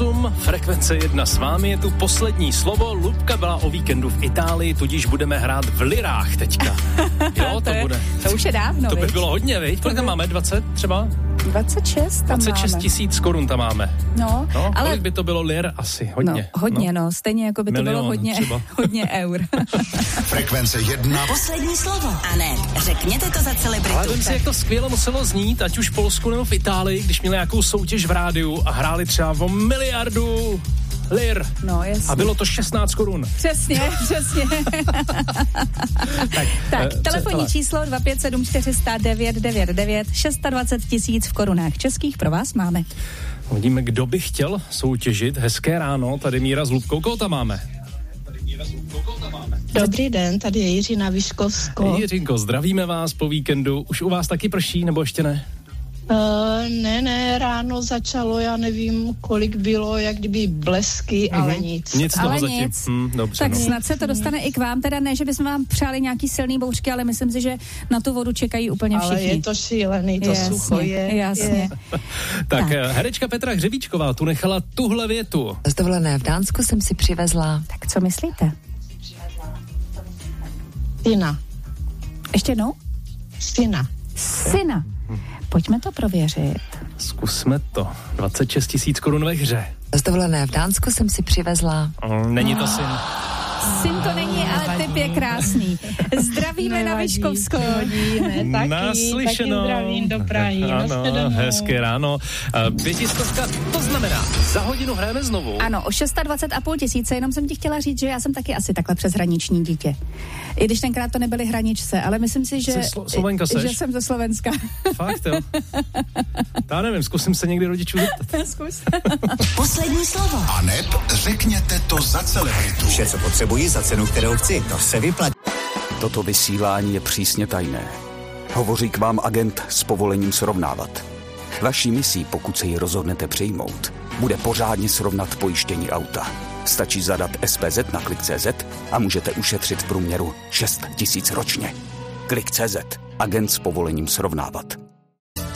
8, Frekvence 1 s vámi, je tu poslední slovo. Lubka byla o víkendu v Itálii, tudíž budeme hrát v lirách teďka. Jo, to bude. To už je dávno, To by viď? bylo hodně, viď? Kolik tam máme? 20 třeba? 26 tam 26 máme. 000 korun tam máme. No, ale kolik by to bylo lir asi? Hodně. No, stejně jako by to Milion bylo hodně, třeba. hodně eur. Frekvence 1. Poslední slovo. A ne, řekněte to za celebritu. Ale vem si, jak to skvěle muselo znít, ať už v Polsku nebo v Itálii, když měli nějakou soutěž v rádiu a hráli třeba o miliardu lir. No, jasně. A bylo to 16 korun. Přesně. Tak, telefonní číslo 257 400 999, 26 000 v korunách českých pro vás máme. Uvidíme, kdo by chtěl soutěžit. Hezké ráno, tady Míra s Lubkou. Koho tam máme? Dobrý den, tady je Jiřina Vyškovsko. Jiřinko, zdravíme vás po víkendu. Už u vás taky prší, nebo ještě ne? Ne, ráno začalo, já nevím, kolik bylo, jak kdyby blesky, ale nic. Nic toho Ale zatím. nic. Dobře, Tak no. snad se to dostane i k vám, teda ne, že bychom vám přáli nějaký silný bouřky, ale myslím si, že na tu vodu čekají úplně všichni. Ale je to šílený, to Jasně, sucho je. Jasně. Tak, herečka Petra Hřebíčková tu nechala tuhle větu. Z dovolené v Dánsku jsem si přivezla. Tak co myslíte? Syna. Ještě jednou? Syna. Pojďme to prověřit. Zkusme to. 26 000 korun ve hře. Z dovolené v Dánsku jsem si přivezla. Není to syn. Syn to není, ale typ je krásný. Zdravíme na Vyškovskou. Naslyšenou. Taky zdravím do Prahy. Ano, hezké ráno. 500, to znamená, za hodinu hrajeme znovu. Ano, o 26 500, jenom jsem ti chtěla říct, že já jsem taky asi takhle přeshraniční dítě. I když tenkrát to nebyly hraničce, ale myslím si, že, Slovenka seš? že jsem ze Slovenska. Fakt, jo? Já nevím, zkusím se někdy rodičů zeptat. Zkus. Poslední slovo. A neb řekněte to za celebritu. Vše, co potřebuji za cenu, kterou chci, to se vyplatí. Toto vysílání je přísně tajné. Hovoří k vám agent s povolením srovnávat. Vaší misí, pokud se ji rozhodnete přijmout, bude pořádně srovnat pojištění auta. Stačí zadat SPZ na Klik.cz a můžete ušetřit v průměru 6 000 ročně. Klik.cz. Agent s povolením srovnávat.